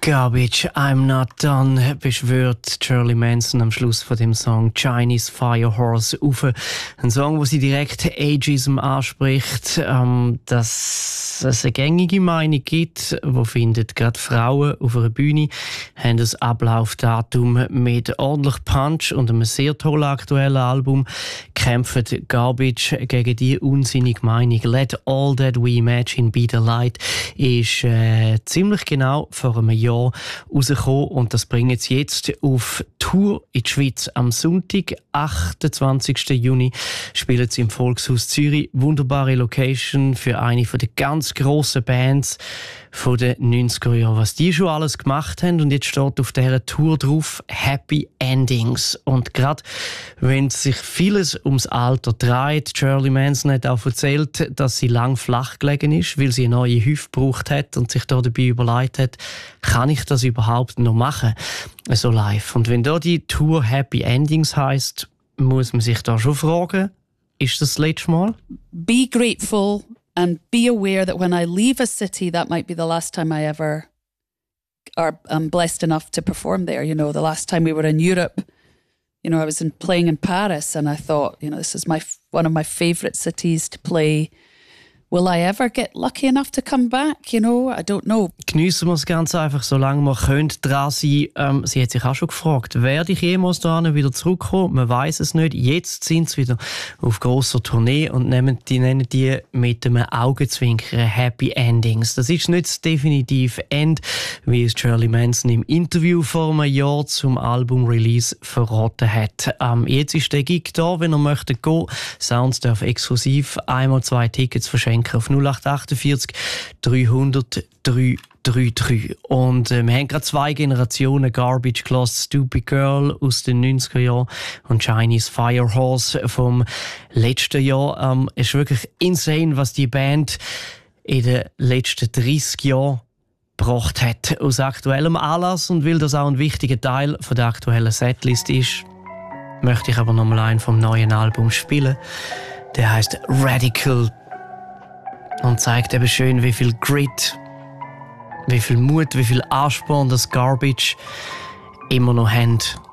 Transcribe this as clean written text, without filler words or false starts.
Garbage, I'm not done, beschwört Shirley Manson am Schluss von dem Song Chinese Fire Horse auf. Ein Song, wo sie direkt Ageism anspricht, dass es eine gängige Meinung gibt, wo findet gerade Frauen auf einer Bühne, haben das Ablaufdatum mit ordentlich Punch und einem sehr tollen aktuellen Album, kämpfen Garbage gegen die unsinnige Meinung. Let All That We Imagine Be the Light ist ziemlich genau vor einem Jahr rausgekommen und das bringen sie jetzt auf Tour in die Schweiz. Am Sonntag, 28. Juni, spielen sie im Volkshaus Zürich. Wunderbare Location für eine der ganz grossen Bands von den 90er Jahren. Was die schon alles gemacht haben und jetzt steht auf dieser Tour drauf Happy Endings. Und gerade wenn sich vieles ums Alter dreht, Shirley Manson hat auch erzählt, dass sie lang flach gelegen ist, weil sie eine neue Hüfte gebraucht hat und sich da dabei überlegt hat, kann ich das überhaupt noch machen, so live? Und wenn da die Tour Happy Endings heisst, muss man sich da schon fragen, ist das letzte Mal? Be grateful and be aware that when I leave a city, that might be the last time I ever am blessed enough to perform there. You know, the last time we were in Europe, you know, I was playing in Paris and I thought, you know, this is one of my favourite cities to play. Will I ever get lucky enough to come back? You know, I don't know. Geniessen wir es ganz einfach, solange wir können dran sein. Sie hat sich auch schon gefragt, werde ich jemals da wieder zurückkommen? Man weiss es nicht. Jetzt sind sie wieder auf grosser Tournee und nennen die mit einem Augenzwinkern Happy Endings. Das ist nicht das definitive End, wie es Shirley Manson im Interview vor einem Jahr zum Album-Release verraten hat. Jetzt ist der Gig da, wenn ihr möchtet gehen. Sounds darf exklusiv einmal 2 Tickets verschenken auf 0848 300 333. Und wir haben gerade 2 Generationen Garbage gelassen. Stupid Girl aus den 90er Jahren und Chinese Fire Horse vom letzten Jahr. Es ist wirklich insane, was die Band in den letzten 30 Jahren gebracht hat. Aus aktuellem Anlass und weil das auch ein wichtiger Teil von der aktuellen Setlist ist, möchte ich aber nochmal einen vom neuen Album spielen. Der heißt Radical und zeigt eben schön, wie viel Grit, wie viel Mut, wie viel Ansporn das Garbage immer noch haben